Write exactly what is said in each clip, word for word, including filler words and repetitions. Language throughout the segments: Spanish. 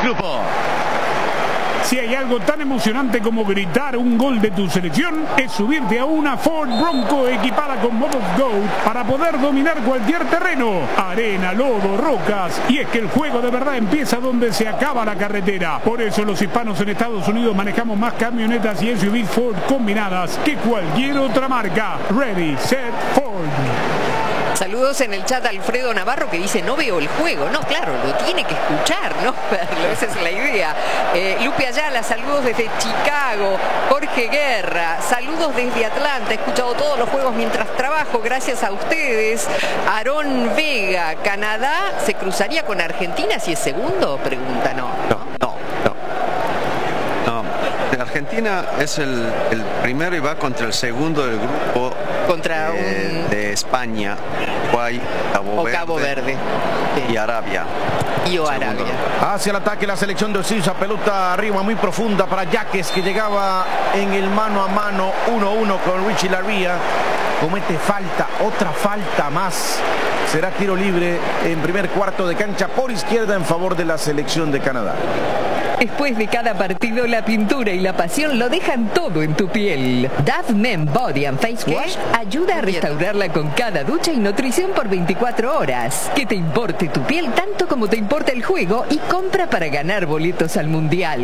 grupo. Si hay algo tan emocionante como gritar un gol de tu selección, es subirte a una Ford Bronco equipada con modos Go para poder dominar cualquier terreno, arena, lodo, rocas. Y es que el juego de verdad empieza donde se acaba la carretera. Por eso los hispanos en Estados Unidos manejamos más camionetas y S U Vs Ford combinadas que cualquier otra marca. Ready, set, Ford. Saludos en el chat a Alfredo Navarro que dice no veo el juego. No, claro, lo tiene que escuchar, ¿no? Esa es la idea. Eh, Lupe Ayala, saludos desde Chicago. Jorge Guerra, saludos desde Atlanta. He escuchado todos los juegos mientras trabajo, gracias a ustedes. Aarón Vega, Canadá se cruzaría con Argentina si es segundo, pregunta, no. No, no, no. no. Argentina es el, el primero y va contra el segundo del grupo. Contra eh, un... de España, Uruguay, Cabo o Verde, Cabo Verde. Sí. Y Arabia. Y o Arabia. Hacia el ataque la selección de Suiza, pelota arriba muy profunda para Yaques, que llegaba en el mano a mano uno a uno con Richie Laryea. Comete falta, otra falta más. Será tiro libre en primer cuarto de cancha por izquierda en favor de la selección de Canadá. Después de cada partido, la pintura y la pasión lo dejan todo en tu piel. Dove Men Body and Face Wash ayuda a restaurarla con cada ducha y nutrición por veinticuatro horas. Que te importe tu piel tanto como te importa el juego y compra para ganar boletos al Mundial.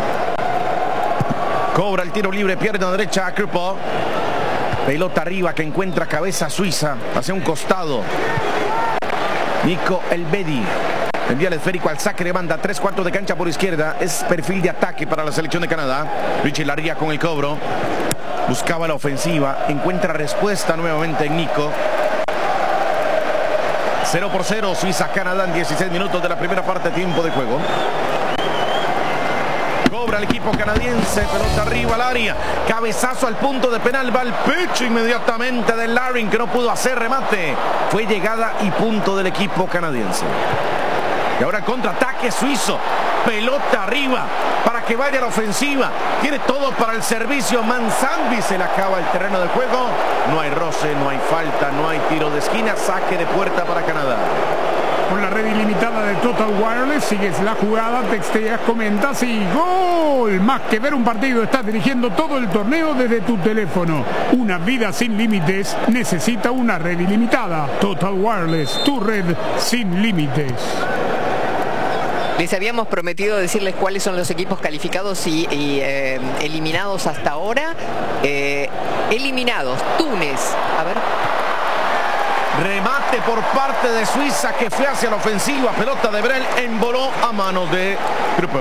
Cobra el tiro libre, pierna derecha a Krupo. Pelota arriba que encuentra cabeza suiza hacia un costado. Nico Elvedi. Envía el esférico al saque de banda, tres cuartos de cancha por izquierda. Es perfil de ataque para la selección de Canadá. Richie Laryea con el cobro. Buscaba la ofensiva. Encuentra respuesta nuevamente en Nico. cero por cero, Suiza-Canadá en dieciséis minutos de la primera parte, tiempo de juego. Cobra el equipo canadiense, pelota arriba al área. Cabezazo al punto de penal, va al pecho inmediatamente de Larin, que no pudo hacer remate. Fue llegada y punto del equipo canadiense. Y ahora contraataque suizo. Pelota arriba para que vaya a la ofensiva. Tiene todo para el servicio. Manzambi se le acaba el terreno de juego. No hay roce, no hay falta, no hay tiro de esquina. Saque de puerta para Canadá. Con la red ilimitada de Total Wireless, sigues la jugada, texteas, comentas y ¡gol! Más que ver un partido, estás dirigiendo todo el torneo desde tu teléfono. Una vida sin límites necesita una red ilimitada. Total Wireless, tu red sin límites. Les habíamos prometido decirles cuáles son los equipos calificados y, y eh, eliminados hasta ahora. Eh, eliminados, Túnez. A ver. Remate por parte de Suiza que fue hacia la ofensiva. Pelota de Brel emboló a manos de Krupo.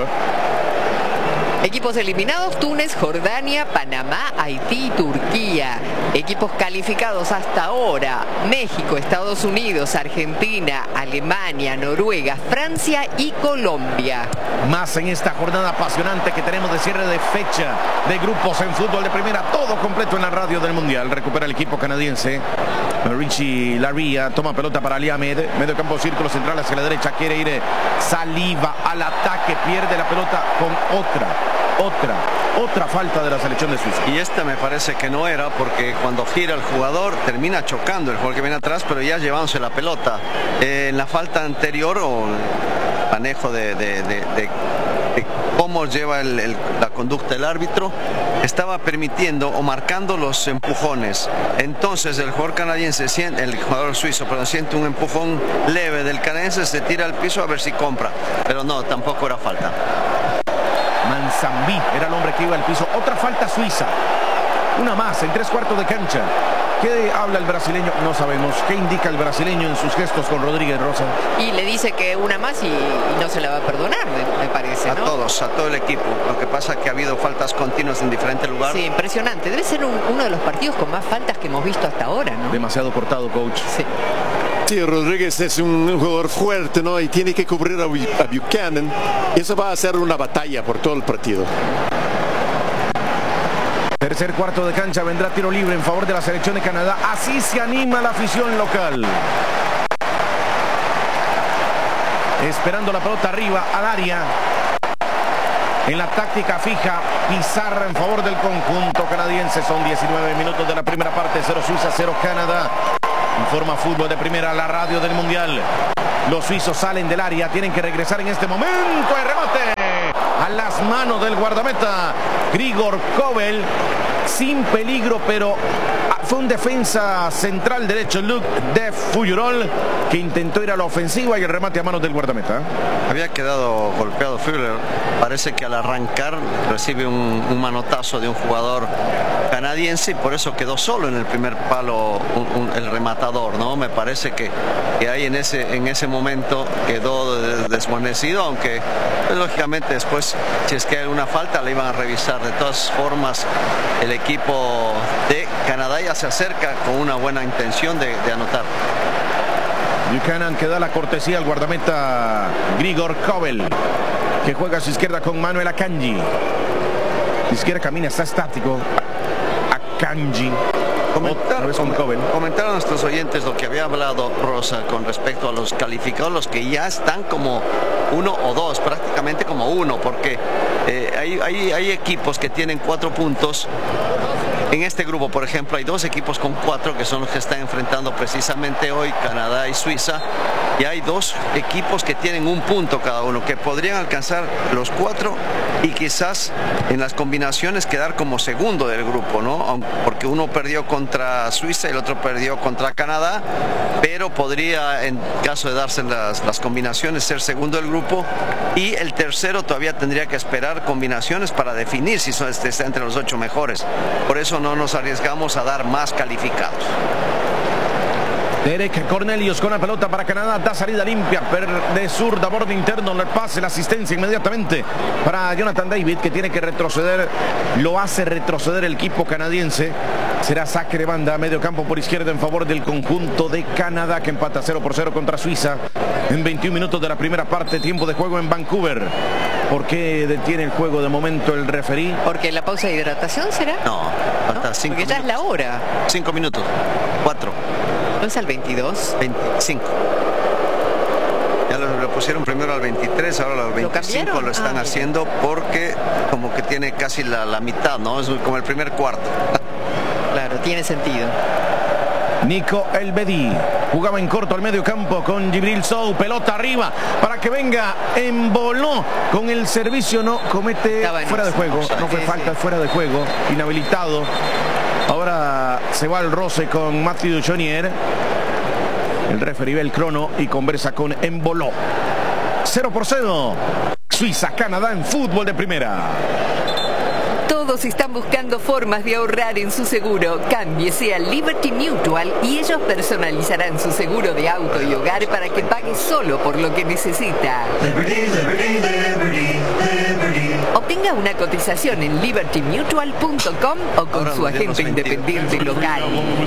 Equipos eliminados, Túnez, Jordania, Panamá, Haití y Turquía. Equipos calificados hasta ahora, México, Estados Unidos, Argentina, Alemania, Noruega, Francia y Colombia. Más en esta jornada apasionante que tenemos de cierre de fecha de grupos en fútbol de primera. Todo completo en la radio del Mundial. Recupera el equipo canadiense. Richie Laryea toma pelota para Ali Ahmed. Medio campo, círculo central hacia la derecha. Quiere ir Saliba al ataque. Pierde la pelota con otra. Otra, otra falta de la selección de Suiza. Y esta me parece que no era, porque cuando gira el jugador termina chocando el jugador que viene atrás, pero ya llevándose la pelota. Eh, en la falta anterior o el manejo de, de, de, de, de cómo lleva el, el, la conducta del árbitro, estaba permitiendo o marcando los empujones. Entonces el jugador canadiense, el jugador suizo, perdón, siente un empujón leve del canadiense, se tira al piso a ver si compra. Pero no, tampoco era falta. Manzambi era el hombre que iba al piso. Otra falta suiza. Una más en tres cuartos de cancha. ¿Qué habla el brasileño? No sabemos. ¿Qué indica el brasileño en sus gestos con Rodríguez Rosa? Y le dice que una más y, y no se la va a perdonar, me, me parece, ¿no? A todos, a todo el equipo. Lo que pasa es que ha habido faltas continuas en diferentes lugares. Sí, impresionante. Debe ser un, uno de los partidos con más faltas que hemos visto hasta ahora, ¿no? Demasiado cortado, coach. Sí. Sí, Rodríguez es un jugador fuerte, ¿no? Y tiene que cubrir a Buchanan. Eso va a ser una batalla por todo el partido. Tercer cuarto de cancha, vendrá tiro libre en favor de la selección de Canadá. Así se anima la afición local. Esperando la pelota arriba al área. En la táctica fija, pizarra en favor del conjunto canadiense. Son diecinueve minutos de la primera parte. cero Suiza, cero Canadá. Informa Fútbol de Primera, la radio del Mundial. Los suizos salen del área, tienen que regresar en este momento. ¡El remate! mano del guardameta Grigor Kobel, sin peligro, pero fue un defensa central derecho, Luke de Fuyurol, que intentó ir a la ofensiva y el remate a manos del guardameta. Había quedado golpeado Fuller. Parece que al arrancar recibe un, un manotazo de un jugador canadiense y por eso quedó solo en el primer palo un, un, el rematador, ¿no? Me parece que, que ahí en ese, en ese momento quedó desvanecido, aunque pues, lógicamente después, si es que hay alguna falta, la iban a revisar. De todas formas, el equipo de Canadá ya se acerca con una buena intención de, de anotar. Buchanan que da la cortesía al guardameta Grigor Kobel, que juega a su izquierda con Manuel Akanji. Izquierda camina, está estático. Akanji. Comentar, con Kobel. Comentaron a nuestros oyentes lo que había hablado Rosa con respecto a los calificados, los que ya están como uno o dos, prácticamente como uno, porque eh, hay, hay, hay equipos que tienen cuatro puntos. En este grupo, por ejemplo, hay dos equipos con cuatro que son los que están enfrentando precisamente hoy, Canadá y Suiza, y hay dos equipos que tienen un punto cada uno, que podrían alcanzar los cuatro y quizás en las combinaciones quedar como segundo del grupo, ¿no? Porque uno perdió contra Suiza y el otro perdió contra Canadá, pero podría, en caso de darse las, las combinaciones, ser segundo del grupo, y el tercero todavía tendría que esperar combinaciones para definir si son, está entre los ocho mejores. Por eso no nos arriesgamos a dar más calificados. Derek Cornelius con la pelota para Canadá, da salida limpia de zurda, borde interno, el pase, la asistencia inmediatamente para Jonathan David, que tiene que retroceder, lo hace retroceder el equipo canadiense. Será saque de banda, medio campo por izquierda en favor del conjunto de Canadá, que empata cero por cero contra Suiza en veintiún minutos de la primera parte, tiempo de juego en Vancouver. ¿Por qué detiene el juego de momento el referí? ¿Porque la pausa de hidratación será? No, falta ¿No? cinco Porque ya minutos. es la hora. Cinco minutos, cuatro. ¿No es al veintidós? veinticinco. Ya lo, lo pusieron primero al veintitrés, ahora al veinticinco lo, lo están ah, haciendo porque como que tiene casi la, la mitad, ¿no? Es como el primer cuarto. Claro, tiene sentido. Nico Elvedi jugaba en corto al medio campo con Gibril Sow, pelota arriba para que venga Emboló con el servicio, no comete fuera de juego, no fue falta, fuera de juego, inhabilitado. Ahora se va al roce con Matthew Duchonier. El referee ve el crono y conversa con Emboló. cero por cero. Suiza, Canadá en fútbol de primera. Todos están buscando formas de ahorrar en su seguro. Cámbiese a Liberty Mutual y ellos personalizarán su seguro de auto y hogar para que pague solo por lo que necesita. Liberty, Liberty, Liberty, Liberty. Obtenga una cotización en liberty mutual punto com o con Ahora su agente independiente local.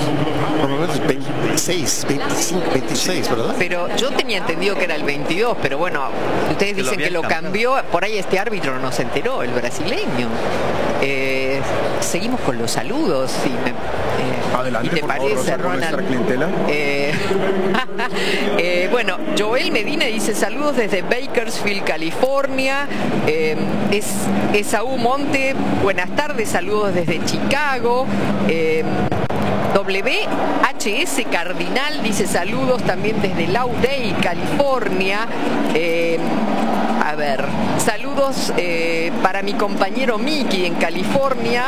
veintiséis, veinticinco, veintiséis, ¿verdad? Pero yo tenía entendido que era el veintidós, pero bueno, ustedes dicen que lo cambió, por ahí este árbitro no se enteró, el brasileño. Eh, seguimos con los saludos, si me, eh, Adelante, ¿y te parece, favor, Ronald? Clientela. Eh, eh, bueno, Joel Medina dice saludos desde Bakersfield, California. Eh, es Esaú Monte, buenas tardes, saludos desde Chicago. Eh, W H S Cardinal dice saludos también desde Lauderdale, California. Eh, a ver, saludos eh, para mi compañero Miki en California.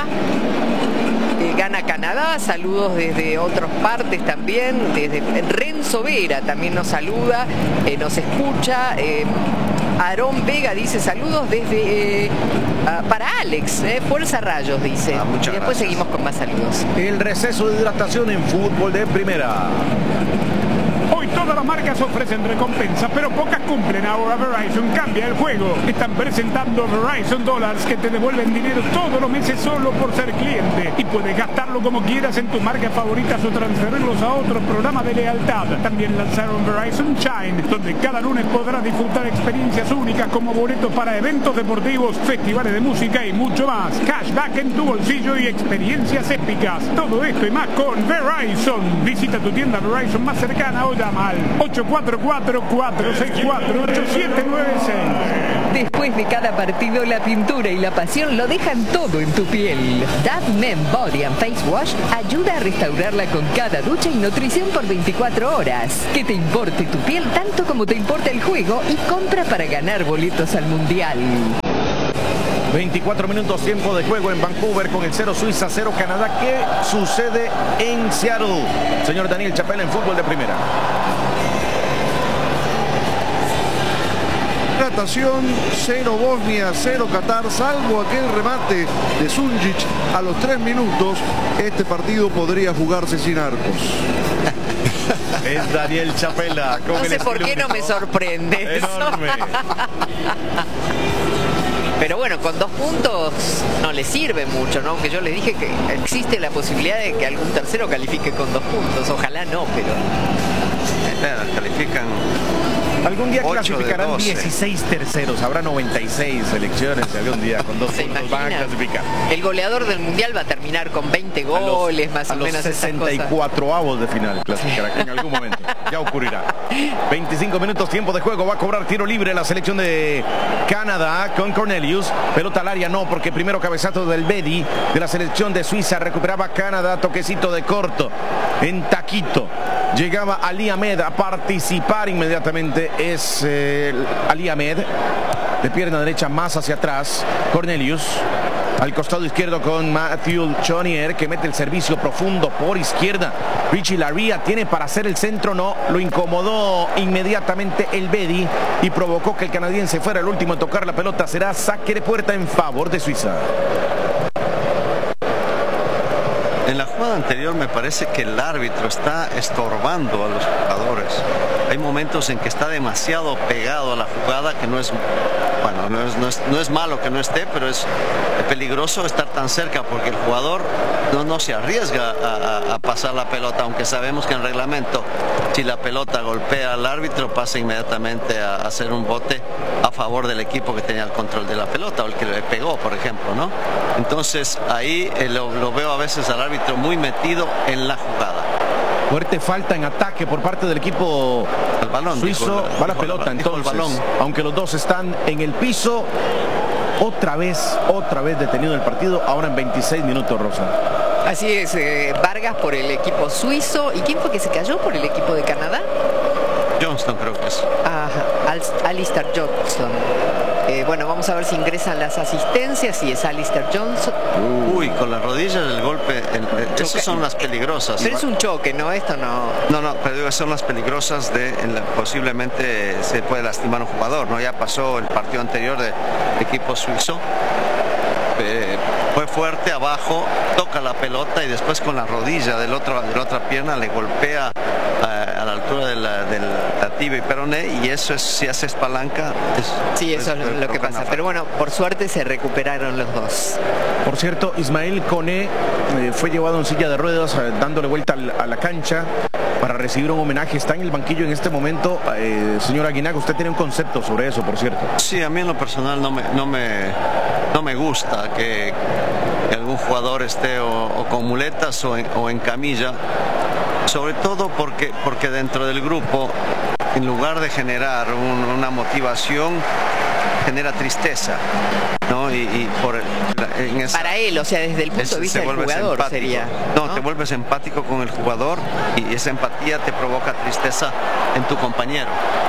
Eh, gana Canadá, saludos desde otras partes también, desde Renzo Vera también nos saluda, eh, nos escucha. Eh, Aarón Vega dice saludos desde eh, uh, para Alex, eh, Fuerza Rayos dice. Ah, muchas y después gracias. Seguimos con más saludos. El receso de hidratación en fútbol de primera. Hoy todas las marcas ofrecen recompensas, pero pocas cumplen. Ahora Verizon cambia el juego. Están presentando Verizon Dollars que te devuelven dinero todos los meses solo por ser cliente. Y puedes gastarlo como quieras en tus marcas favoritas o transferirlos a otros programas de lealtad. También lanzaron Verizon Shine, donde cada lunes podrás disfrutar experiencias únicas como boletos para eventos deportivos, festivales de música y mucho más. Cashback en tu bolsillo y experiencias épicas. Todo esto y más con Verizon. Visita tu tienda Verizon más cercana o llama al ocho cuatro cuatro, cuatro seis cuatro, ocho siete nueve seis. Después de cada partido, la pintura y la pasión lo dejan todo en tu piel. Dove Men Body and Face Wash ayuda a restaurarla con cada ducha y nutrición por veinticuatro horas. Que te importe tu piel tanto como te importa el juego y compra para ganar boletos al Mundial. veinticuatro minutos tiempo de juego en Vancouver con el cero Suiza, cero Canadá. ¿Qué sucede en Seattle? Señor Daniel Chapela en fútbol de primera. Natación, cero Bosnia, cero Qatar, salvo aquel remate de Sunjic a los tres minutos, este partido podría jugarse sin arcos. Es Daniel Chapela. No sé por qué no me sorprende. Enorme. Pero bueno, con dos puntos no le sirve mucho, ¿no? Aunque yo les dije que existe la posibilidad de que algún tercero califique con dos puntos. Ojalá no, pero... Eh, califican... Algún día ocho clasificarán de doce. dieciséis terceros, habrá noventa y seis selecciones y algún día con dos ¿Se puntos van a imagina? clasificar. El goleador del mundial va a terminar con veinte goles, a los, más o a los menos esas sesenta y cuatro avos de final clasificará en algún momento. Ya ocurrirá. veinticinco minutos tiempo de juego, va a cobrar tiro libre la selección de Canadá con Cornelius. Pelota al área no, porque primero cabezazo del Bedi de la selección de Suiza. Recuperaba Canadá, toquecito de corto en taquito. Llegaba Ali Ahmed a participar inmediatamente. Es eh, Ali Ahmed de pierna derecha más hacia atrás. Cornelius al costado izquierdo con Matthew Chonier, que mete el servicio profundo por izquierda. Richie Laryea tiene para hacer el centro, no, lo incomodó inmediatamente el Bedi y provocó que el canadiense fuera el último a tocar la pelota. Será saque de puerta en favor de Suiza. En la jugada anterior me parece que el árbitro está estorbando a los jugadores. Hay momentos en que está demasiado pegado a la jugada, que no es, bueno, no es, no es, no es malo que no esté, pero es peligroso estar tan cerca porque el jugador no, no se arriesga a, a, a pasar la pelota, aunque sabemos que en reglamento, si la pelota golpea al árbitro, pasa inmediatamente a, a hacer un bote a favor del equipo que tenía el control de la pelota o el que le pegó, por ejemplo, ¿no? Entonces ahí eh, lo, lo veo a veces al árbitro muy metido en la jugada. Fuerte falta en ataque por parte del equipo el balón, suizo. dijo, va la dijo, pelota dijo entonces. el balón. Aunque los dos están en el piso. Otra vez, otra vez detenido el partido. Ahora en veintiséis minutos, Rosa. Así es, eh, Vargas por el equipo suizo. ¿Y quién fue que se cayó por el equipo de Canadá? Johnston creo que es. Ajá, Al Alistair Johnston. Eh, bueno, vamos a ver si ingresan las asistencias y es Alistair Johnson. Uy, con la rodilla del golpe. El, el, esas son las peligrosas. Pero es un choque, ¿no? Esto no. No, no, pero digo, son las peligrosas de en la, posiblemente se puede lastimar un jugador, ¿no? Ya pasó el partido anterior del de equipo suizo. Eh, fue fuerte abajo, toca la pelota y después con la rodilla del otro, de la otra pierna le golpea a, a la altura de la, de la tibia y peroné, y eso es, si haces palanca es, sí, eso es, es lo que pasa, pero bueno, por suerte se recuperaron los dos. Por cierto, Ismael Koné eh, fue llevado en silla de ruedas eh, dándole vuelta a la cancha para recibir un homenaje. Está en el banquillo en este momento. Eh, señor Aguinaga, usted tiene un concepto sobre eso, por cierto. Sí, a mí en lo personal no me, no me, no me gusta que algún jugador esté o, o con muletas o en, o en camilla, sobre todo porque, porque dentro del grupo, en lugar de generar un, una motivación, genera tristeza, ¿no? Y, y por en esa, para él, o sea, desde el punto es, de vista del jugador empático. sería. No, ¿no? te vuelves empático con el jugador y esa empatía te provoca tristeza en tu compañero.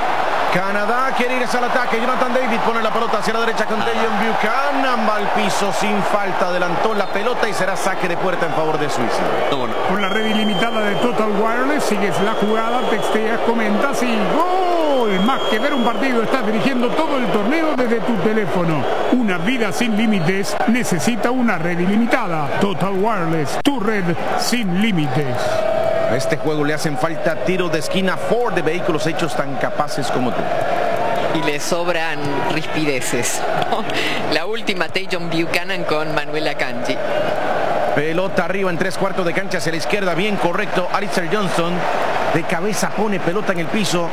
Canadá quiere irse al ataque. Jonathan David pone la pelota hacia la derecha con Tajon Buchanan. Va al piso sin falta. Adelantó la pelota y será saque de puerta en favor de Suiza. No, bueno. Con la red ilimitada de Total Wireless, sigues la jugada, texteas, comentas y ¡gol! Más que ver un partido, estás dirigiendo todo el torneo desde tu teléfono. Una vida sin límites necesita una red ilimitada. Total Wireless, tu red sin límites. A este juego le hacen falta tiros de esquina Ford de vehículos hechos tan capaces como tú. Y le sobran rispideces, ¿no? La última, Tajon Buchanan con Manuel Akanji. Pelota arriba en tres cuartos de cancha hacia la izquierda, bien correcto. Alistair Johnson de cabeza pone pelota en el piso.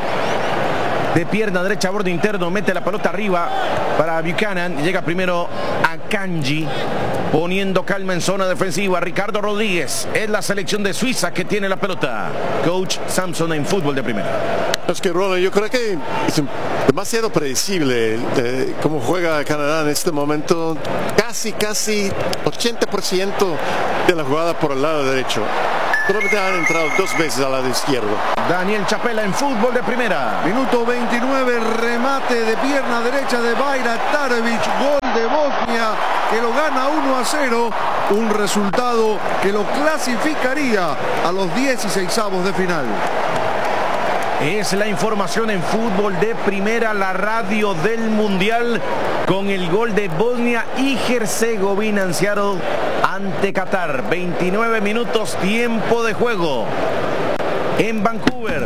De pierna derecha a borde interno, mete la pelota arriba para Buchanan. Llega primero Akanji, poniendo calma en zona defensiva. Ricardo Rodríguez, es la selección de Suiza que tiene la pelota. Coach Samson en fútbol de primera. Es que Ronald, yo creo que es demasiado predecible eh, cómo juega Canadá en este momento. Casi, casi ochenta por ciento de la jugada por el lado derecho. Solamente han entrado dos veces al lado izquierdo. Daniel Chapela en fútbol de primera. Minuto veintinueve, remate de pierna derecha de Bayrak Tarevic, gol de Bosnia. que lo gana uno a cero, un resultado que lo clasificaría a los dieciseisavos de final. Es la información en fútbol de primera, la radio del Mundial, con el gol de Bosnia y Herzegovina en Seattle ante Qatar. veintinueve minutos, tiempo de juego en Vancouver.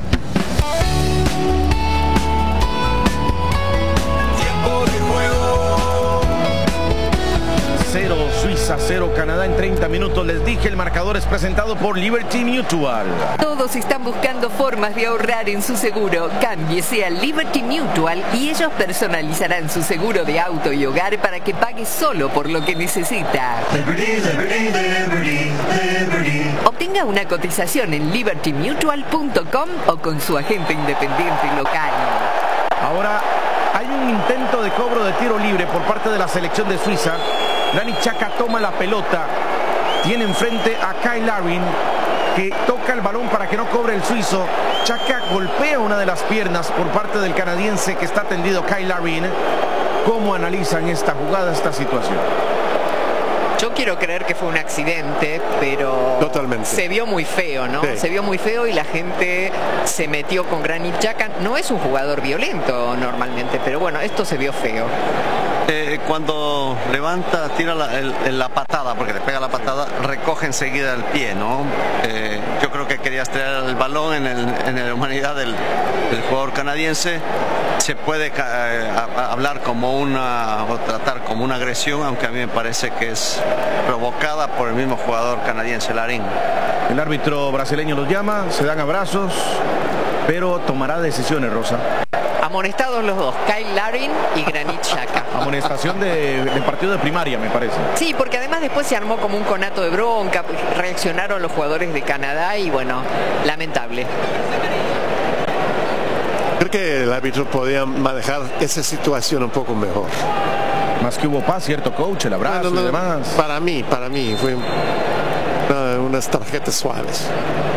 cero Suiza, cero Canadá en treinta minutos. Les dije, el marcador es presentado por Liberty Mutual. Todos están buscando formas de ahorrar en su seguro. Cámbiese a Liberty Mutual y ellos personalizarán su seguro de auto y hogar para que pague solo por lo que necesita. Liberty, Liberty, Liberty, Liberty. Obtenga una cotización en liberty mutual punto com o con su agente independiente local. Ahora hay un intento de cobro de tiro libre por parte de la selección de Suiza. Granit Xhaka toma la pelota, tiene enfrente a Kyle Larin, que toca el balón para que no cobre el suizo. Xhaka golpea una de las piernas por parte del canadiense que está tendido, Kyle Larin. ¿Cómo analizan esta jugada, esta situación? Yo quiero creer que fue un accidente, pero Totalmente. se vio muy feo, ¿no? Sí. Se vio muy feo y la gente se metió con Granit Xhaka. No es un jugador violento normalmente, pero bueno, esto se vio feo. Eh, cuando levanta, tira la, el, la patada, porque le pega la patada, recoge enseguida el pie, ¿no? Eh, yo creo que quería estrellar el balón en, el, en la humanidad del, del jugador canadiense. Se puede eh, a, hablar como una, o tratar como una agresión, aunque a mí me parece que es provocada por el mismo jugador canadiense, Larin. El árbitro brasileño los llama, se dan abrazos, pero tomará decisiones, Rosa. Amonestados los dos, Kyle Larin y Granit Xhaka. Amonestación de, de partido de primaria, me parece. Sí, porque además después se armó como un conato de bronca, reaccionaron los jugadores de Canadá y bueno, lamentable. Creo que el árbitro podía manejar esa situación un poco mejor. Más que hubo paz, ¿cierto, coach? El abrazo No, no, no, y demás. Para mí, para mí, fue uh, unas tarjetas suaves.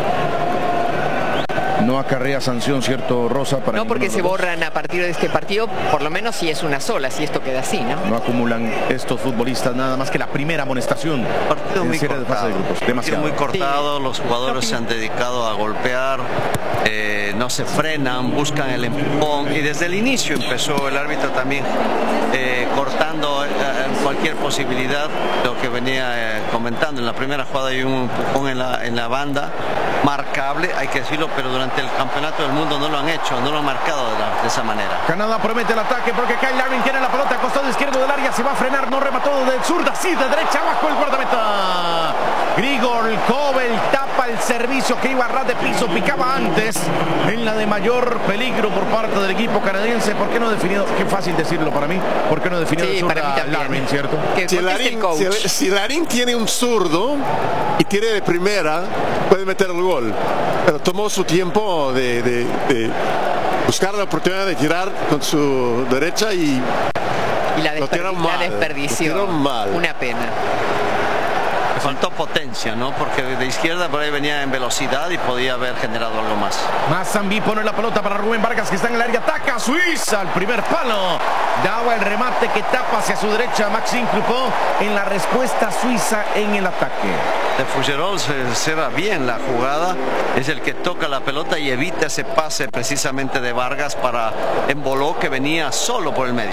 No acarrea sanción, ¿cierto, Rosa? Para No, porque ninguno de se los dos. borran a partir de este partido, por lo menos si es una sola, si esto queda así, ¿no? No acumulan estos futbolistas nada más que la primera amonestación. Partido en muy cierre de fase cortado, de grupos. partido Demasiado. muy cortado, Sí. los jugadores se han dedicado a golpear, eh, no se frenan, buscan el empujón y desde el inicio empezó el árbitro también eh, cortando eh, cualquier posibilidad, lo que venía eh, comentando. En la primera jugada hay un empujón en la, en la banda, marcable, hay que decirlo, pero durante el campeonato del mundo no lo han hecho, no lo han marcado de, la, de esa manera. Canadá promete el ataque porque Kyle Larin tiene la pelota al costado izquierdo del área, se va a frenar, no remató de zurda, sí, de derecha, abajo el guardameta. Grigor Kobel tapa el servicio que iba a ras de piso, picaba antes en la de mayor peligro por parte del equipo canadiense. ¿Por qué no definió? Qué fácil decirlo para mí. ¿Por qué no definió de Sí, para mí zurda también. Larin, cierto? Que Si conteste Larin, el coach. si, si Larin tiene un zurdo y tiene de primera, puede meter el gol. Pero tomó su tiempo de, de, de buscar la oportunidad de tirar con su derecha y Y la, Lo desperdi- tiraron la mal, desperdició. lo tiraron mal. Una pena. Le faltó potencia, ¿no? Porque de izquierda por ahí venía en velocidad y podía haber generado algo más. Mazambi pone la pelota para Rubén Vargas, que está en el área, ataca a Suiza al primer palo, daba el remate que tapa hacia su derecha Maxime Crepeau. En la respuesta suiza en el ataque. De Fougerolles se cierra bien la jugada, es el que toca la pelota y evita ese pase precisamente de Vargas para Emboló, que venía solo por el medio.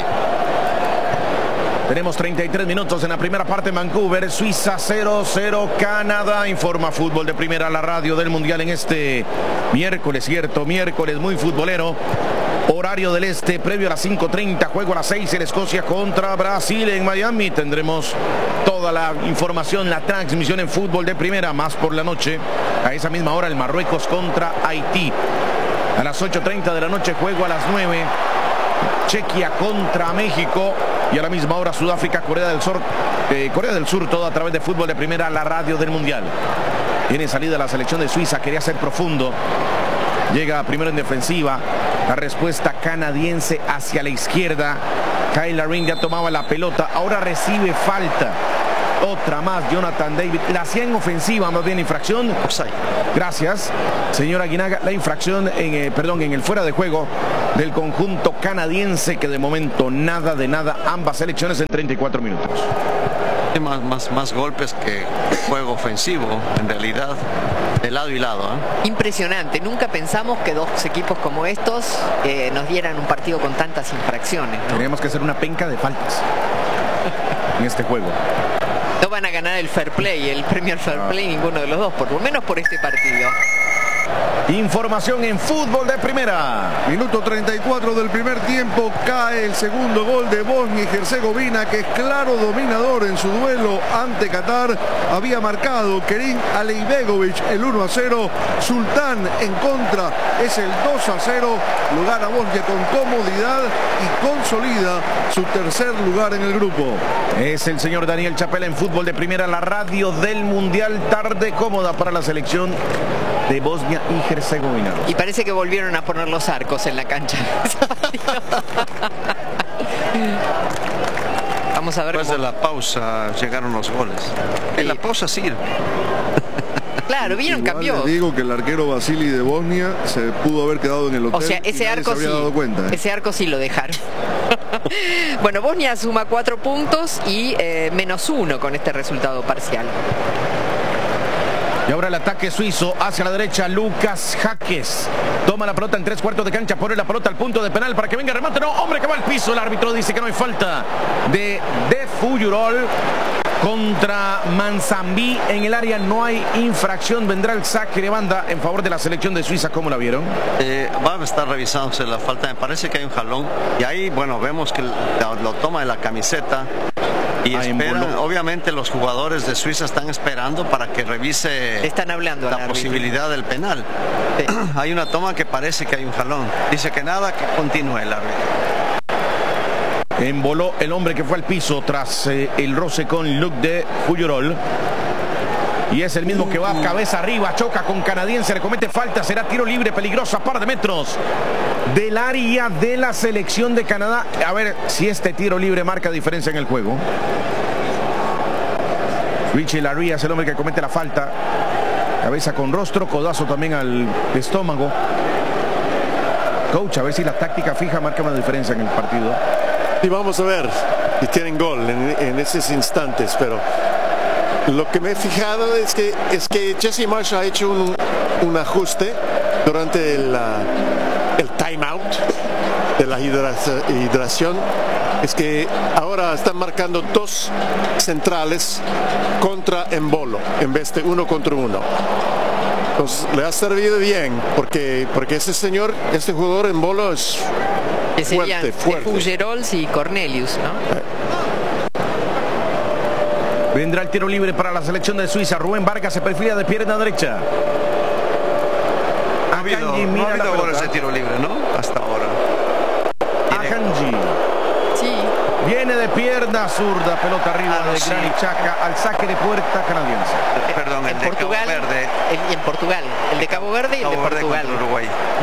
Tenemos treinta y tres minutos en la primera parte en Vancouver. Suiza cero cero Canadá. Informa Fútbol de Primera, la radio del Mundial en este miércoles, cierto, miércoles muy futbolero. Horario del Este, previo a las cinco treinta, juego a las seis en Escocia contra Brasil en Miami. Tendremos toda la información, la transmisión en Fútbol de Primera, más por la noche. A esa misma hora el Marruecos contra Haití. A las ocho treinta de la noche, juego a las nueve. Chequia contra México. Y a la misma hora Sudáfrica, Corea del Sur, eh, Corea del Sur, todo a través de Fútbol de Primera, la radio del Mundial. Tiene salida la selección de Suiza, quería ser profundo. Llega primero en defensiva. La respuesta canadiense hacia la izquierda. Kyle Larin ya tomaba la pelota. Ahora recibe falta. Otra más, Jonathan David. La hacía en ofensiva, más bien infracción. Offside. Gracias, señora Aguinaga. La infracción en, eh, perdón, en el fuera de juego del conjunto canadiense, que de momento nada de nada, ambas selecciones en treinta y cuatro minutos. Más, más, más golpes que juego ofensivo, en realidad, de lado y lado, ¿eh? Impresionante, nunca pensamos que dos equipos como estos eh, nos dieran un partido con tantas infracciones, ¿no? Teníamos que hacer una penca de faltas en este juego. No van a ganar el fair play, el premio al fair play, ninguno de los dos, por lo menos por este partido. Información en fútbol de primera. Minuto treinta y cuatro del primer tiempo, cae el segundo gol de Bosnia y Herzegovina, que es claro dominador en su duelo ante Qatar. Había marcado Kerim Aleibegovic el uno a cero. Sultán en contra es el dos a cero. Lo gana Bosnia con comodidad y consolida su tercer lugar en el grupo. Es el señor Daniel Chapela en fútbol de primera, la radio del Mundial. Tarde cómoda para la selección de Bosnia y Herzegovina. Y parece que volvieron a poner los arcos en la cancha. Vamos a ver. Después cómo... de la pausa llegaron los goles. Sí. En la pausa sirve. Claro, vieron, Igual cambió. les digo que el arquero Vasili de Bosnia se pudo haber quedado en el hotel. O sea, y ese nadie arco se había sí, dado cuenta, ¿eh? ese arco sí lo dejaron. Bueno, Bosnia suma cuatro puntos y eh, menos uno con este resultado parcial. Y ahora el ataque suizo hacia la derecha, Lucas Jaques. Toma la pelota en tres cuartos de cancha, pone la pelota al punto de penal para que venga el remate. No, hombre, que va al piso. El árbitro dice que no hay falta de De Fuyurol contra Manzambí en el área. No hay infracción. Vendrá el saque de banda en favor de la selección de Suiza. ¿Cómo la vieron? Eh, va a estar revisándose la falta. Me parece que hay un jalón. Y ahí, bueno, vemos que lo, lo toma de la camiseta. Y Ah, esperan, emboló. obviamente los jugadores de Suiza están esperando para que revise Le están hablando al la árbitro. posibilidad del penal. Sí. Hay una toma que parece que hay un jalón. Dice que nada, que continúe el árbitro. Emboló el hombre que fue al piso tras eh, el roce con Luc de Fuyurol. Y es el mismo que va cabeza arriba, choca con canadiense, le comete falta, será tiro libre peligroso a par de metros del área de la selección de Canadá. A ver si este tiro libre marca diferencia en el juego. Richie Laryea es el hombre que comete la falta. Cabeza con rostro, codazo también al estómago. Coach, a ver si la táctica fija marca una diferencia en el partido. Y vamos a ver si tienen gol en, en esos instantes, pero lo que me he fijado es que, es que Jesse Marsh ha hecho un, un ajuste durante el, uh, el timeout de la hidratación. Es que ahora están marcando dos centrales contra Embolo en vez de uno contra uno. Entonces le ha servido bien porque, porque ese señor, este jugador Embolo es Que serían fuerte, fuerte. Fugerols y Cornelius, ¿no? Vendrá el tiro libre para la selección de Suiza. Rubén Vargas se perfila de pierna derecha. Ha habido, Akanji no mira ha la habido goles pelota. de tiro libre, ¿no? Hasta ahora. Akanji. Sí. Viene de pierna zurda, pelota arriba Ah, de sí. Granit Xhaka al saque de puerta canadiense. Eh, Perdón, el En de Portugal, Cabo Verde. el- y en Portugal, el de Cabo Verde y el Cabo de Verde Portugal. contra Uruguay.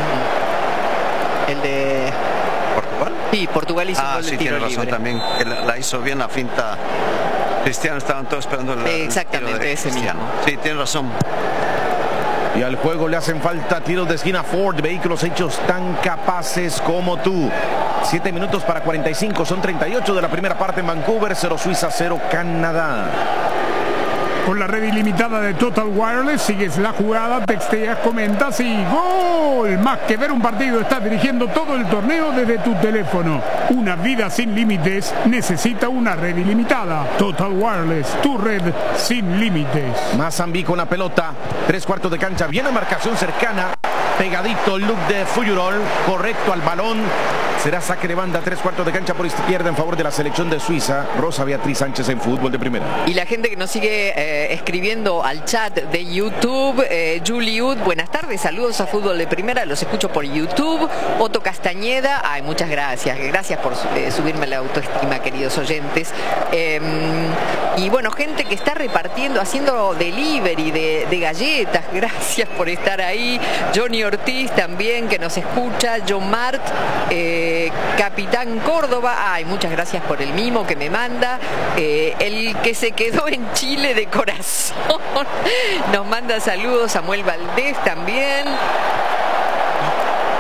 El de ¿Portugal? sí, Portugal hizo un Ah, gol de sí, tiro tiene razón libre. también. Que la, la hizo bien la finta. Cristiano, estaban todos esperando el, el Exactamente, tiro de ese Cristiano. mismo. Sí, tiene razón. Y al juego le hacen falta tiros de esquina. Ford, vehículos hechos tan capaces como tú. siete minutos para cuarenta y cinco, son treinta y ocho de la primera parte en Vancouver. Cero Suiza, cero Canadá. Con la red ilimitada de Total Wireless, sigues la jugada, texteas, comentas y ¡gol! Más que ver un partido, estás dirigiendo todo el torneo desde tu teléfono. Una vida sin límites necesita una red ilimitada. Total Wireless, tu red sin límites. Mazambí con la pelota, tres cuartos de cancha, viene marcación cercana, pegadito Luc de Fuyurol, correcto al balón, será saque de banda, tres cuartos de cancha por izquierda en favor de la selección de Suiza. Rosa Beatriz Sánchez en fútbol de primera. Y la gente que nos sigue eh, escribiendo al chat de YouTube, eh, Juliud, buenas tardes, saludos a Fútbol de Primera, los escucho por YouTube. Otto Castañeda, ay, muchas gracias, gracias por eh, subirme la autoestima, queridos oyentes. Eh, y bueno, gente que está repartiendo, haciendo delivery de, de galletas, gracias por estar ahí. Johnny Ortiz también, que nos escucha. John Mart, eh, Capitán Córdoba, ay, muchas gracias por el mimo que me manda. Eh, el que se quedó en Chile de corazón, nos manda saludos. Samuel Valdés también.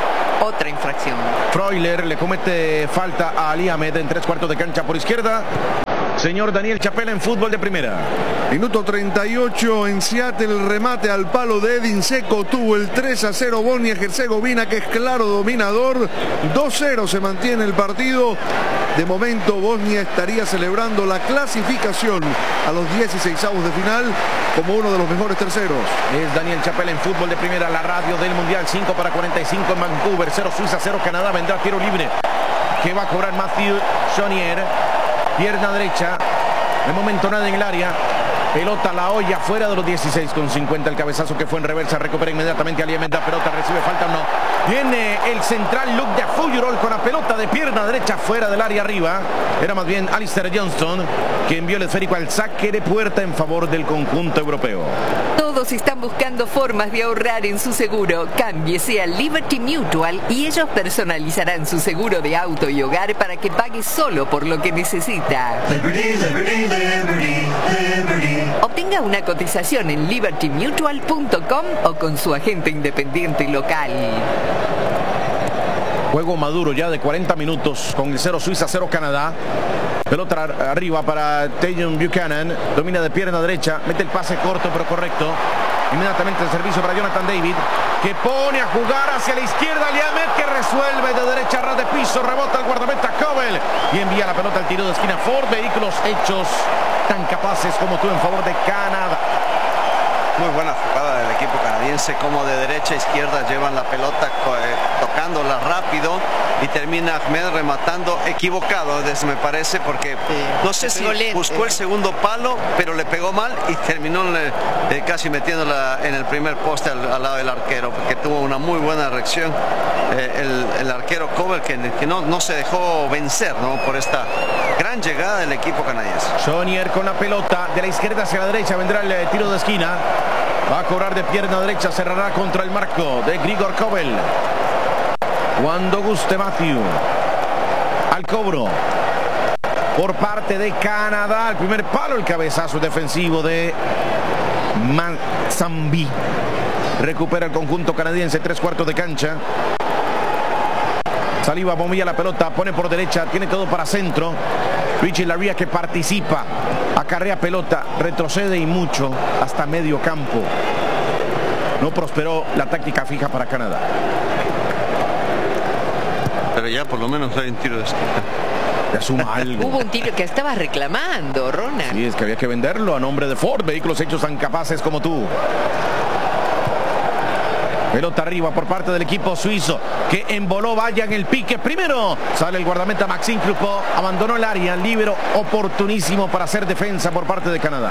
Otra infracción. Freuler le comete falta a Ali Ahmed en tres cuartos de cancha por izquierda. Señor Daniel Chapela en fútbol de primera. Minuto treinta y ocho en Seattle, el remate al palo de Edin Dzeko tuvo el tres a cero Bosnia-Herzegovina, que es claro dominador. dos cero se mantiene el partido. De momento Bosnia estaría celebrando la clasificación a los dieciseisavos de final como uno de los mejores terceros. Es Daniel Chapela en fútbol de primera, la radio del Mundial. Cinco para cuarenta y cinco en Vancouver, cero Suiza, cero Canadá. Vendrá tiro libre que va a cobrar Mathieu Chonier. Pierna derecha, de momento nada en el área. Pelota la olla fuera de los dieciséis con cincuenta. El cabezazo que fue en reversa. Recupera inmediatamente Ali Ahmed. La pelota recibe falta o no. Viene el central Luke de Fuyurol con la pelota de pierna derecha fuera del área arriba. Era más bien Alistair Johnston que envió el esférico al saque de puerta en favor del conjunto europeo. Todos están buscando formas de ahorrar en su seguro. Cámbiese a Liberty Mutual y ellos personalizarán su seguro de auto y hogar para que pague solo por lo que necesita. Liberty, liberty, liberty, liberty. Obtenga una cotización en liberty mutual punto com o con su agente independiente local. Juego maduro ya de cuarenta minutos con el cero Suiza, cero Canadá. Pelota arriba para Tajon Buchanan. Domina de pierna derecha. Mete el pase corto pero correcto. Inmediatamente el servicio para Jonathan David, que pone a jugar hacia la izquierda. Ali Ahmed, que resuelve de derecha a ras de piso. Rebota el guardameta Cobel y envía la pelota al tiro de esquina. Ford, vehículos hechos tan capaces como tú en favor de Canadá. Muy buena jugada del equipo canadiense, como de derecha a izquierda llevan la pelota eh, tocándola rápido y termina Ahmed rematando equivocado, me parece, porque sí, no sé si lento. Buscó el segundo palo, pero le pegó mal y terminó eh, casi metiéndola en el primer poste al, al lado del arquero, porque tuvo una muy buena reacción eh, el, el arquero Cobel, que, que no, no se dejó vencer, ¿no?, por esta gran llegada del equipo canadiense. Chonier con la pelota de la izquierda hacia la derecha, vendrá el eh, tiro de esquina. Va a cobrar de pierna derecha, cerrará contra el marco de Grigor Cobel. Cuando guste Matthew. Al cobro. Por parte de Canadá. El primer palo, el cabezazo defensivo de Mansambi. Recupera el conjunto canadiense, tres cuartos de cancha. Saliba bombilla la pelota, pone por derecha, tiene todo para centro. Richie Laryea, que participa, acarrea pelota, retrocede y mucho hasta medio campo. No prosperó la táctica fija para Canadá. Pero ya por lo menos hay un tiro de esquina. Que asuma algo. Hubo un tiro que estaba reclamando, Ronald. Sí, es que había que venderlo a nombre de Ford, vehículos hechos tan capaces como tú. Pelota arriba por parte del equipo suizo, que emboló vaya en el pique. Primero sale el guardameta Maxime Cloupeau, abandonó el área, libero oportunísimo para hacer defensa por parte de Canadá.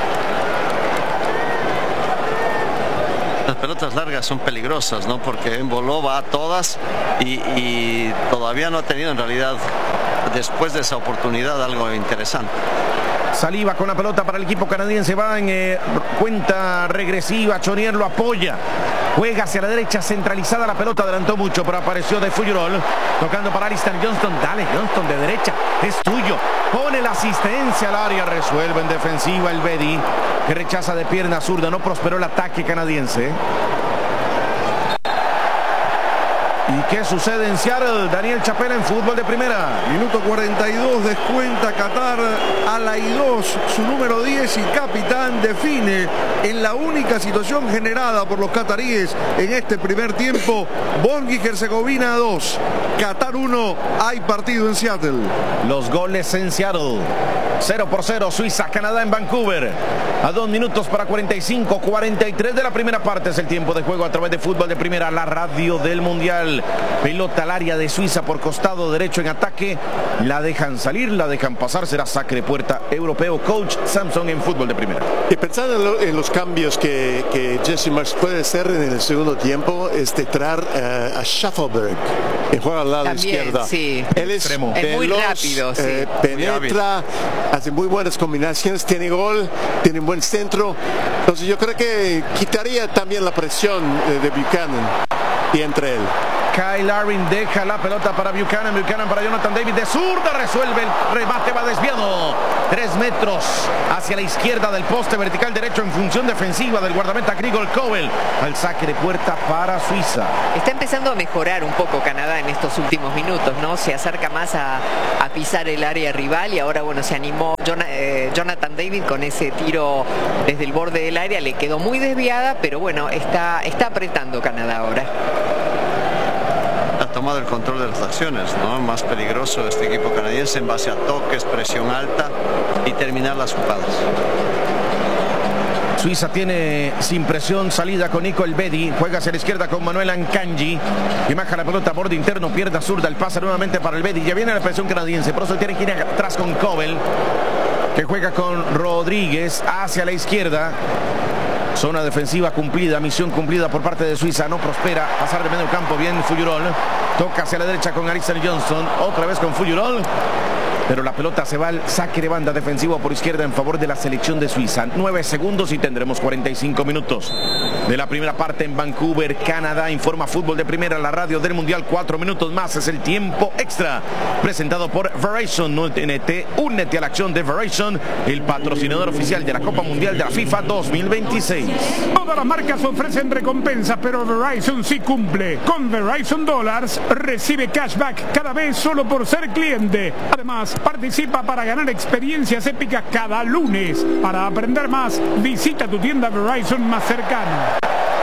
Las pelotas largas son peligrosas, ¿no?, porque emboló va a todas y, y todavía no ha tenido en realidad, después de esa oportunidad, algo interesante. Saliba con la pelota para el equipo canadiense, va en eh, cuenta regresiva. Chonier lo apoya, juega hacia la derecha centralizada, la pelota adelantó mucho, pero apareció de Fuyurol, tocando para Alistair Johnston. Dale Johnston, de derecha, es tuyo. Pone la asistencia al área, resuelve en defensiva el Bedi, que rechaza de pierna zurda. No prosperó el ataque canadiense. ¿Y qué sucede en Seattle? Daniel Chapela en fútbol de primera. Minuto cuarenta y dos, descuenta Qatar. Alaidos, su número diez y capitán, define en la única situación generada por los cataríes en este primer tiempo. Bosnia-Herzegovina dos, Qatar uno. Hay partido en Seattle. Los goles en Seattle. cero por cero, Suiza, Canadá en Vancouver. A dos minutos para cuarenta y cinco, cuarenta y tres de la primera parte es el tiempo de juego a través de fútbol de primera, la radio del Mundial. Pelota al área de Suiza por costado derecho en ataque. La dejan salir, la dejan pasar. Será saque de puerta europeo. Coach Samson en fútbol de primera. Y pensando en, lo, en los cambios que, que Jesse Marsch puede hacer en el segundo tiempo, es de traer uh, a Schaffelberg, que juega al lado También, izquierda. Sí. Él es, es muy veloz, rápido, sí. eh, penetra, hace muy buenas combinaciones, tiene gol, tiene un buen centro. Entonces yo creo que quitaría también la presión eh, de Buchanan y entre él. Kyle Larin deja la pelota para Buchanan. Buchanan para Jonathan David. De zurda resuelve el remate. Va desviado Tres metros hacia la izquierda del poste vertical derecho en función defensiva del guardameta Grigol Kobel. Al saque de puerta para Suiza. Está empezando a mejorar un poco Canadá en estos últimos minutos, ¿no? Se acerca más a, a pisar el área rival y ahora, bueno, se animó Jonathan, eh, Jonathan David con ese tiro desde el borde del área. Le quedó muy desviada, pero bueno, está, está apretando Canadá ahora. Ha tomado el control de las acciones, ¿no? Más peligroso este equipo canadiense en base a toques, presión alta y terminar las jugadas. Suiza tiene sin presión salida con Nico Elvedi, juega hacia la izquierda con Manuel Akanji, y baja la pelota a borde interno, pierda zurda, el pase nuevamente para Elvedi, ya viene la presión canadiense, por eso tiene que ir atrás con Kobel, que juega con Rodríguez hacia la izquierda. Zona defensiva cumplida, misión cumplida por parte de Suiza, no prospera, pasar de medio campo, bien Fuyurol, toca hacia la derecha con Alexander Johnson, otra vez con Fuyurol, pero la pelota se va al saque de banda defensivo por izquierda en favor de la selección de Suiza. Nueve segundos y tendremos cuarenta y cinco minutos de la primera parte en Vancouver, Canadá. Informa Fútbol de Primera, la radio del Mundial. Cuatro minutos más es el tiempo extra, presentado por Verizon. Únete, únete a la acción de Verizon, el patrocinador oficial de la Copa Mundial de la FIFA dos mil veintiséis. Todas las marcas ofrecen recompensas, pero Verizon sí cumple. Con Verizon Dollars recibe cashback cada vez solo por ser cliente. Además, participa para ganar experiencias épicas cada lunes. Para aprender más, visita tu tienda Verizon más cercana.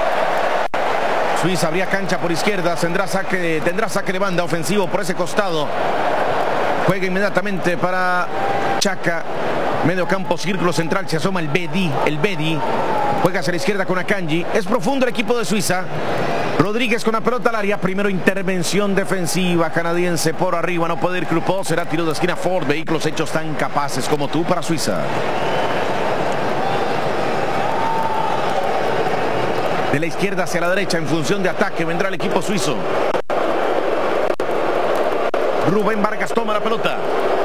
Suiza abría cancha por izquierda, tendrá saque, tendrá saque de banda ofensivo por ese costado. Juega inmediatamente para Chaka. Medio campo, círculo central, se asoma el Bedi, el Bedi. Juega hacia la izquierda con Akanji. Es profundo el equipo de Suiza. Rodríguez con la pelota al área. Primero intervención defensiva canadiense por arriba. No puede ir Krupó. Será tiro de esquina Ford. Vehículos hechos tan capaces como tú para Suiza. De la izquierda hacia la derecha en función de ataque vendrá el equipo suizo. Rubén Vargas toma la pelota.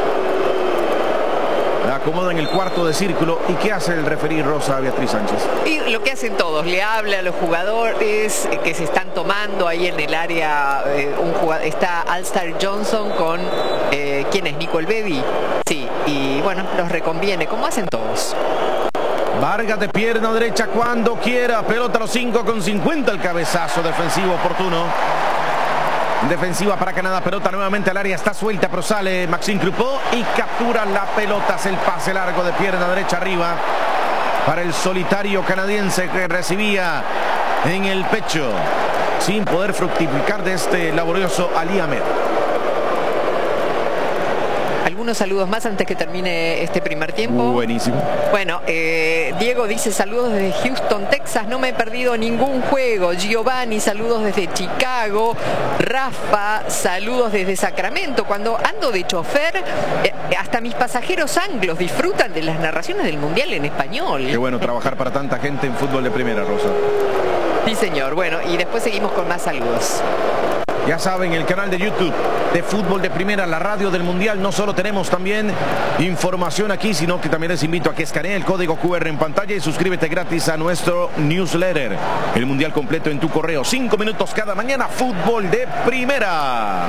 La acomoda en el cuarto de círculo. ¿Y qué hace el referí Rosa Beatriz Sánchez? Y lo que hacen todos, le habla a los jugadores que se están tomando ahí en el área. Eh, un jugador, está Alstar Johnson con, eh, ¿quién es? Nico Elvedi. Sí, y bueno, los reconviene, como hacen todos. Vargas de pierna derecha cuando quiera. Pelota a los cinco con cincuenta. El cabezazo defensivo oportuno. Defensiva para Canadá, pelota nuevamente al área, está suelta, pero sale Maxime Krupó y captura la pelota. Es el pase largo de pierna derecha arriba para el solitario canadiense que recibía en el pecho sin poder fructificar de este laborioso Ali Ahmed. Algunos saludos más antes que termine este primer tiempo. Buenísimo. Bueno, eh, Diego dice saludos desde Houston, Texas. No me he perdido ningún juego. Giovanni, saludos desde Chicago. Rafa, saludos desde Sacramento. Cuando ando de chofer, eh, hasta mis pasajeros anglos disfrutan de las narraciones del Mundial en español. Qué bueno trabajar para tanta gente en fútbol de primera, Rosa. Sí, señor. Bueno, y después seguimos con más saludos. Ya saben, el canal de YouTube de Fútbol de Primera, la radio del Mundial. No solo tenemos también información aquí, sino que también les invito a que escaneen el código Q R en pantalla y suscríbete gratis a nuestro newsletter. El Mundial completo en tu correo. Cinco minutos cada mañana, Fútbol de Primera.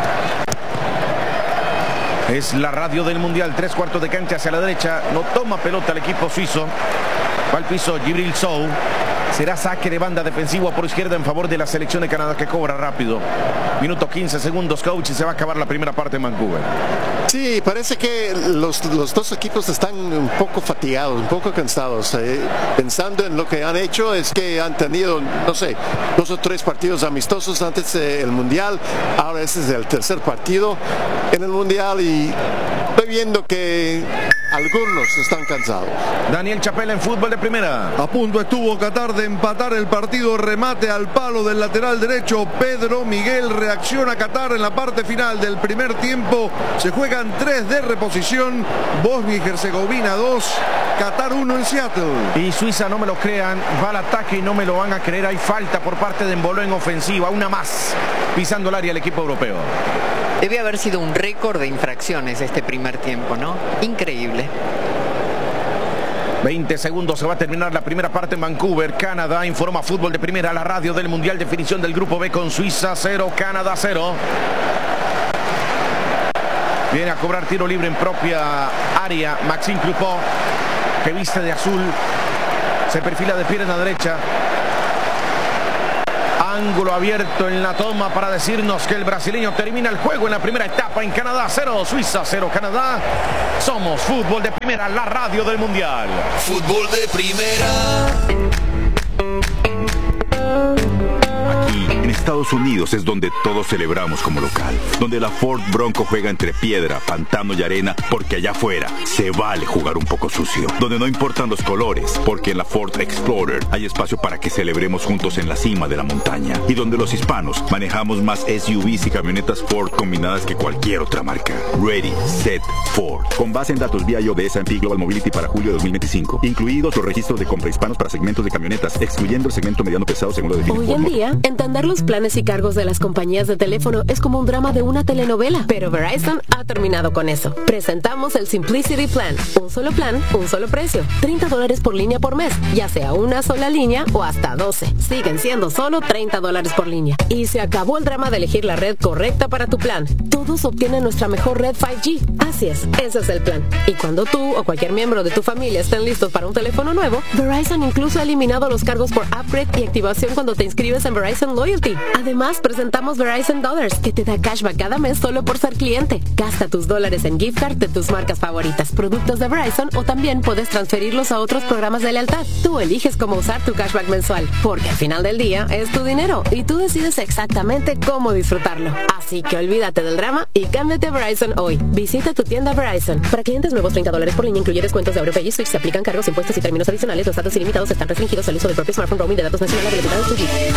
Es la radio del Mundial. Tres cuartos de cancha hacia la derecha. No toma pelota el equipo suizo. Va al piso Djibril Sow. Será saque de banda defensivo por izquierda en favor de la selección de Canadá, que cobra rápido. Minuto quince segundos, coach, y se va a acabar la primera parte en Vancouver. Sí, parece que los, los dos equipos están un poco fatigados, un poco cansados. Eh, pensando en lo que han hecho, es que han tenido, no sé, dos o tres partidos amistosos antes del Mundial. Ahora este es el tercer partido en el Mundial y estoy viendo que algunos están cansados. Daniel Chapela en Fútbol de Primera. A punto estuvo Qatar de empatar el partido. Remate al palo del lateral derecho Pedro Miguel. Reacciona Qatar en la parte final del primer tiempo. Se juegan tres de reposición. Bosnia y Herzegovina dos, Qatar uno en Seattle. Y Suiza, no me lo crean, va al ataque y no me lo van a creer. Hay falta por parte de Embolo en ofensiva. Una más pisando el área el equipo europeo. Debe haber sido un récord de infracciones este primer tiempo, ¿no? Increíble. veinte segundos, se va a terminar la primera parte en Vancouver. Canadá informa Fútbol de Primera, la radio del Mundial. Definición del Grupo B con Suiza cero, Canadá cero. Viene a cobrar tiro libre en propia área. Maxime Clopot, que viste de azul. Se perfila de pierna derecha. Ángulo abierto en la toma para decirnos que el brasileño termina el juego en la primera etapa en Canadá. Cero Suiza, cero Canadá. Somos Fútbol de Primera, la radio del Mundial. Fútbol de Primera. Aquí, en Estados Unidos, es donde todos celebramos como local. Donde la Ford Bronco juega entre piedra, pantano y arena, porque allá afuera se vale jugar un poco sucio. Donde no importan los colores, porque en la Ford Explorer hay espacio para que celebremos juntos en la cima de la montaña. Y donde los hispanos manejamos más S U Vs y camionetas Ford combinadas que cualquier otra marca. Ready, Set, Ford. Con base en datos vía I O de S and P Global Mobility para julio de dos mil veinticinco. Incluidos los registros de compra hispanos para segmentos de camionetas, excluyendo el segmento mediano pesado según lo define Hoy en día, entender los planes y cargos de las compañías de teléfono es como un drama de una telenovela, pero Verizon ha terminado con eso. Presentamos el Simplicity Plan. Un solo plan, un solo precio. treinta dólares por línea por mes, ya sea una sola línea o hasta doce. Siguen siendo solo treinta dólares por línea. Y se acabó el drama de elegir la red correcta para tu plan. Todos obtienen nuestra mejor red cinco G. Así es, ese es el plan. Y cuando tú o cualquier miembro de tu familia estén listos para un teléfono nuevo, Verizon incluso ha eliminado los cargos por upgrade y activación cuando te inscribes en Verizon Loyalty. Además, presentamos Verizon Dollars, que te da cashback cada mes solo por ser cliente. Gasta tus dólares en gift card de tus marcas favoritas, productos de Verizon, o también puedes transferirlos a otros programas de lealtad. Tú eliges cómo usar tu cashback mensual, porque al final del día es tu dinero y tú decides exactamente cómo disfrutarlo. Así que olvídate del drama y cámbiate a Verizon hoy. Visita tu tienda Verizon. Para clientes nuevos, treinta dólares por línea, incluye descuentos de AuroPay y Switch. Se aplican cargos, impuestos y términos adicionales. Los datos ilimitados están restringidos al uso del propio smartphone. Roaming de datos nacionales habilitados.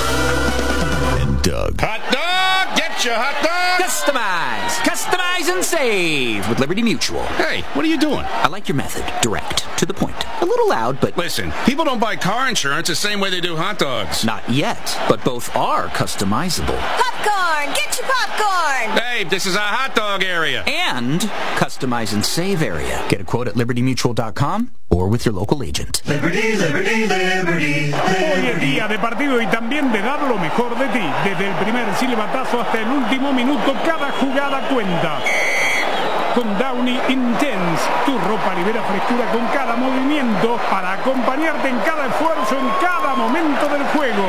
Doug. Hot dog! Get your hot dog! Customize! Customize and save with Liberty Mutual. Hey, what are you doing? I like your method. Direct. To the point. A little loud, but... Listen, people don't buy car insurance the same way they do hot dogs. Not yet, but both are customizable. Popcorn! Get your popcorn! Hey, this is a hot dog area. And customize and save area. Get a quote at liberty mutual dot com or with your local agent. Liberty, Liberty, Liberty, Hoy es día de partido y también de dar lo mejor de ti. Desde el primer silbatazo hasta el último minuto, cada jugada cuenta. Con Downy Intense, tu ropa libera frescura con cada movimiento para acompañarte en cada esfuerzo, en cada momento del juego.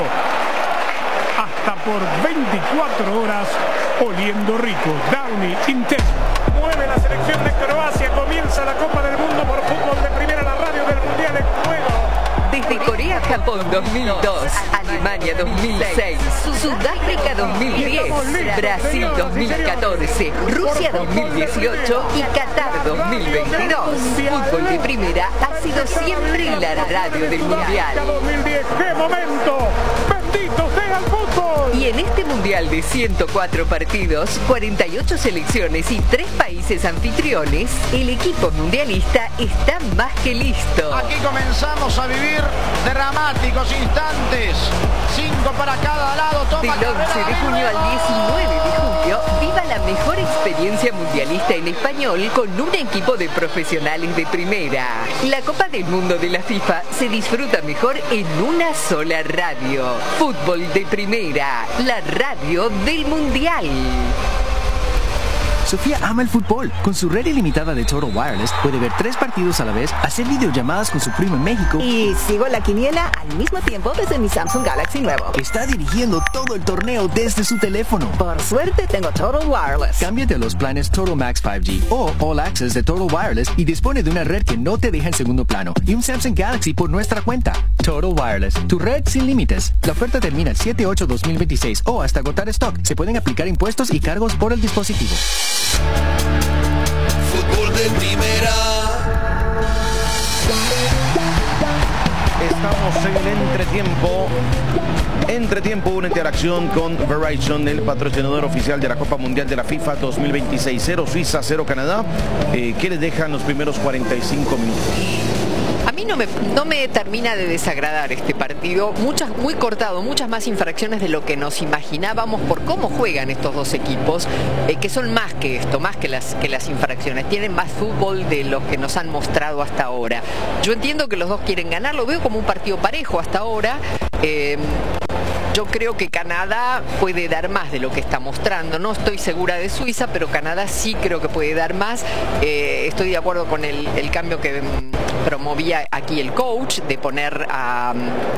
Hasta por veinticuatro horas oliendo rico. Downy Intense. Mueve la selección de Croacia, comienza la Copa del Mundo por Fútbol de Primera, la radio del Mundial en juego. Desde Corea-Japón dos mil dos, Alemania dos mil seis, Sudáfrica dos mil diez, Brasil dos mil catorce, Rusia dos mil dieciocho y Qatar dos mil veintidós. Fútbol de Primera ha sido siempre la radio del Mundial. dos mil diez, ¡qué momento! ¡Bendito sea el fútbol! Y en este Mundial de ciento cuatro partidos, cuarenta y ocho selecciones y tres países anfitriones, el equipo mundialista está más que listo. Aquí comenzamos a vivir dramáticos instantes. Cinco para cada lado. Toma Del once de junio al diecinueve de julio, viva la mejor experiencia mundialista en español con un equipo de profesionales de primera. La Copa del Mundo de la FIFA se disfruta mejor en una sola radio. Fútbol de Primera, la radio del Mundial. Sofía ama el fútbol. Con su red ilimitada de Total Wireless puede ver tres partidos a la vez, hacer videollamadas con su primo en México. Y sigo la quiniela al mismo tiempo desde mi Samsung Galaxy nuevo. Está dirigiendo todo el torneo desde su teléfono. Por suerte tengo Total Wireless. Cámbiate a los planes Total Max cinco G o All Access de Total Wireless y dispone de una red que no te deja en segundo plano y un Samsung Galaxy por nuestra cuenta. Total Wireless, tu red sin límites. La oferta termina el siete ocho dos mil veintiséis o hasta agotar stock. Se pueden aplicar impuestos y cargos por el dispositivo. Fútbol de Primera. Estamos en el entretiempo. Entretiempo, una interacción con Verizon, el patrocinador oficial de la Copa Mundial de la FIFA dos mil veintiséis. Cero Suiza, cero Canadá. Eh, ¿Qué les dejan los primeros cuarenta y cinco minutos? A mí no me, no me termina de desagradar este partido, muchas, muy cortado, muchas más infracciones de lo que nos imaginábamos por cómo juegan estos dos equipos, eh, que son más que esto, más que las, que las infracciones, tienen más fútbol de lo que nos han mostrado hasta ahora. Yo entiendo que los dos quieren ganar, lo veo como un partido parejo hasta ahora. Eh, yo creo que Canadá puede dar más de lo que está mostrando. No estoy segura de Suiza, pero Canadá sí creo que puede dar más. Eh, estoy de acuerdo con el, el cambio que mm, promovía aquí el coach, de poner a,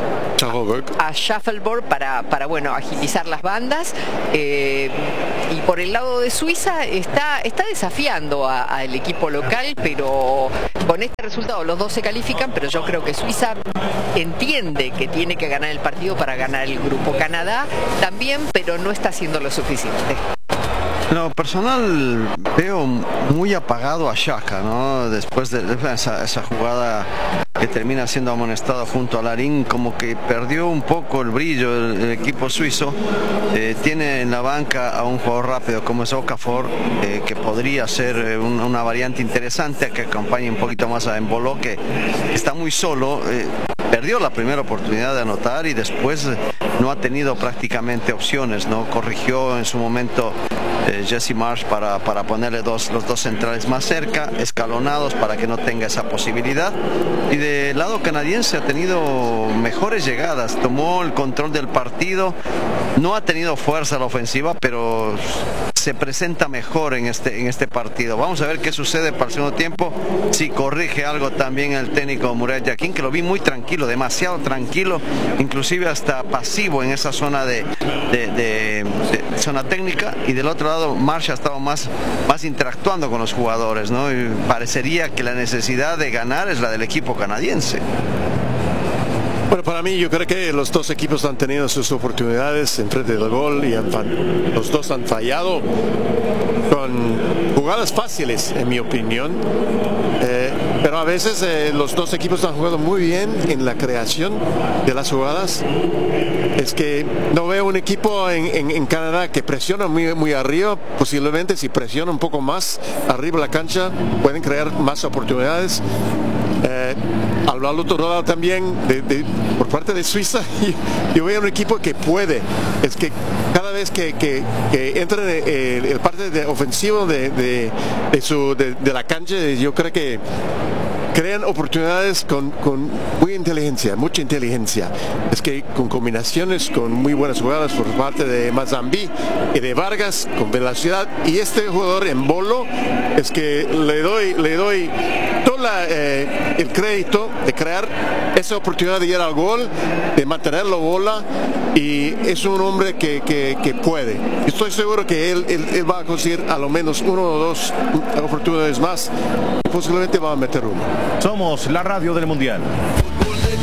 a Shuffleboard para, para bueno, agilizar las bandas. Eh, y por el lado de Suiza está, está desafiando al equipo local, pero con este resultado los dos se califican, pero yo creo que Suiza entiende que tiene que ganar el partido para ganar el grupo. Canadá también, pero no está haciendo lo suficiente. No, personal veo muy apagado a Xhaka, ¿no? Después de esa, esa jugada que termina siendo amonestado junto a Larin, como que perdió un poco el brillo el, el equipo suizo. Eh, tiene en la banca a un jugador rápido como es Okafor, eh, que podría ser eh, un, una variante interesante que acompañe un poquito más a Embolo, que está muy solo. Eh, perdió la primera oportunidad de anotar y después no ha tenido prácticamente opciones, ¿no? Corrigió en su momento eh, Jesse Marsh para, para ponerle dos, los dos centrales más cerca, escalonados para que no tenga esa posibilidad. Y del lado canadiense ha tenido mejores llegadas, tomó el control del partido, no ha tenido fuerza la ofensiva, pero se presenta mejor en este, en este partido. Vamos a ver qué sucede para el segundo tiempo, si corrige algo también el técnico Murat Yakin, que lo vi muy tranquilo, demasiado tranquilo, inclusive hasta pasivo en esa zona de, de, de, de zona técnica, y del otro lado Marsh ha estado más, más interactuando con los jugadores, ¿no? Y parecería que la necesidad de ganar es la del equipo canadiense. Bueno, para mí yo creo que los dos equipos han tenido sus oportunidades enfrente del gol y han, los dos han fallado con jugadas fáciles, en mi opinión. Eh, pero a veces eh, los dos equipos han jugado muy bien en la creación de las jugadas. Es que no veo un equipo en, en, en Canadá que presiona muy, muy arriba. Posiblemente si presiona un poco más arriba la cancha pueden crear más oportunidades. Eh, al otro lado también de, de, por parte de Suiza, yo veo un equipo que puede, es que cada vez que, que, que entra en el, el parte de ofensivo de, de, de, su, de, de la cancha, yo creo que crean oportunidades con, con muy inteligencia, mucha inteligencia. Es que con combinaciones, con muy buenas jugadas por parte de Mazambi y de Vargas, con velocidad, y este jugador Embolo, es que le doy, le doy todo la, eh, el crédito de crear esa oportunidad de ir al gol, de mantener la bola, y es un hombre que, que, que puede. Estoy seguro que él, él, él va a conseguir a lo menos uno o dos oportunidades más, y posiblemente va a meter uno. Somos la radio del Mundial.